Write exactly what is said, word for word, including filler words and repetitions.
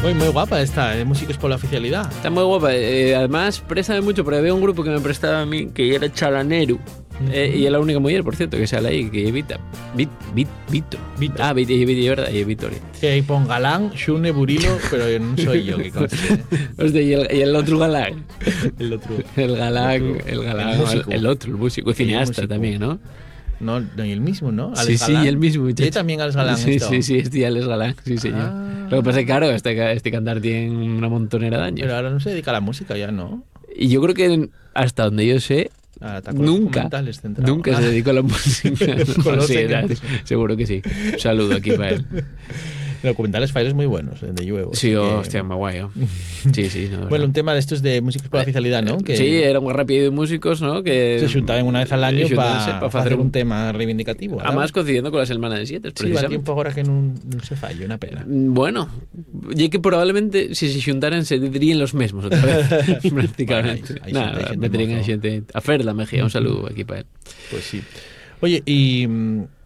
Muy, muy guapa esta, de Músicos por la Oficialidad. Está muy guapa. Eh, además, préstame mucho, porque había un grupo que me prestaba a mí que era chalanero. Uh-huh. Eh, y es la única mujer, por cierto, que sale aí, que é Vita. Vit, Vit, Vito. Vito. Ah, Vito, é verdad, é Vitoria. Que aí pon Galán, Xune, Burilo, pero non soy yo que conste. Hostia, y el, y el otro Galán. El otro. El Galán, el, otro. el Galán, el, músico. el, el otro, el músico, el cineasta también, ¿no? No, no, y el mismo, ¿no? Alex sí, Galán. Sí, el mismo. Y también Alex Galán. Sí, esto. sí, sí, este Alex Galán, sí, señor. Ah. Lo que pasa es que, claro, este, este cantar tiene una montonera de años. Pero ahora no se dedica a la música ya, ¿no? Y yo creo que hasta donde yo sé, ah, nunca, nunca ah. se dedicó a la música. No, sí, era, seguro que sí. Un saludo aquí para él. Documentales fallos muy buenos, de Lluevo. Sí, que... hostia, muy guay. ¿no? Sí, sí. No, bueno, un tema de estos de músicos por la oficialidad, ¿no? Que sí, era muy rápido de músicos, ¿no? Que se juntaban una vez al año para pa pa hacer un, un tema reivindicativo. Además, coincidiendo con la Semana de Siete. Sí, va tiempo ahora que no, no se falle, una pena. Bueno, y que probablemente si se juntaran se dirían los mismos otra vez, prácticamente. Bueno, hay, hay Nada, gente, meterían a gente. A Fer la Mejía, un saludo aquí para él. Pues sí. Oye, y